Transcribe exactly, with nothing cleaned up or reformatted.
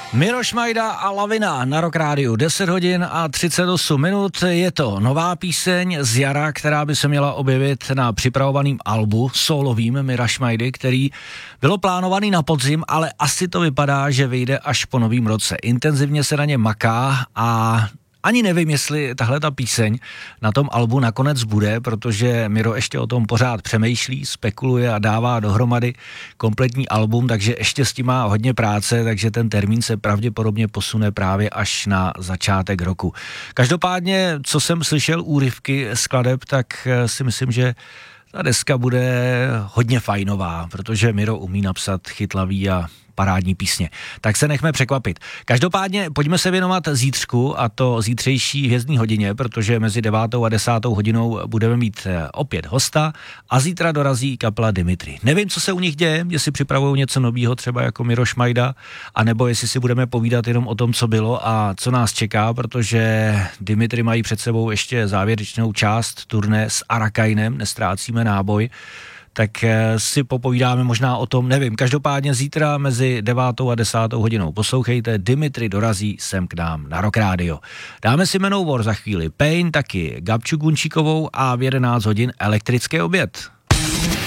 Miro Šmajda a Lavina na Rock Rádiu, deset hodin a třicet osm minut. Je to nová píseň z jara, která by se měla objevit na připravovaném albu solovým Mira Šmajdy, který bylo plánovaný na podzim, ale asi to vypadá, že vyjde až po novém roce. Intenzivně se na ně maká a ani nevím, jestli tahle ta píseň na tom albu nakonec bude, protože Miro ještě o tom pořád přemýšlí, spekuluje a dává dohromady kompletní album, takže ještě s tím má hodně práce, takže ten termín se pravděpodobně posune právě až na začátek roku. Každopádně, co jsem slyšel úryvky skladeb, tak si myslím, že ta deska bude hodně fajnová, protože Miro umí napsat chytlavý a parádní písně. Tak se nechme překvapit. Každopádně pojďme se věnovat zítřku, a to zítřejší hvězdní hodině, protože mezi devátou a desátou hodinou budeme mít opět hosta a zítra dorazí kapela Dimitri. Nevím, co se u nich děje, jestli připravují něco nového, třeba jako Miro Šmajda, anebo jestli si budeme povídat jenom o tom, co bylo a co nás čeká, protože Dimitri mají před sebou ještě závěrečnou část turné s Arakainem, Nestrácíme náboj. Tak si popovídáme možná o tom, nevím. Každopádně zítra mezi devátou a desátou hodinou poslouchejte, Dimitri dorazí sem k nám na Rock Radio. Dáme si Manowar za chvíli, Pain taky, Gabču Gunčíkovou a v jedenáct hodin Elektrický oběd.